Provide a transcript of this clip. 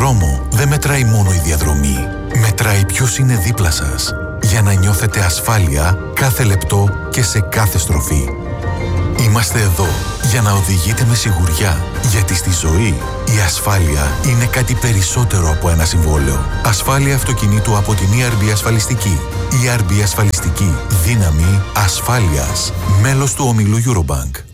δρόμο δεν μετράει μόνο η διαδρομή. Μετράει ποιος είναι δίπλα σας, για να νιώθετε ασφάλεια κάθε λεπτό και σε κάθε στροφή. Είμαστε εδώ για να οδηγείτε με σιγουριά, γιατί στη ζωή η ασφάλεια είναι κάτι περισσότερο από ένα συμβόλαιο. Ασφάλεια αυτοκινήτου από την ERB Ασφαλιστική. ERB Ασφαλιστική. Δύναμη ασφάλειας. Μέλος του ομίλου Eurobank.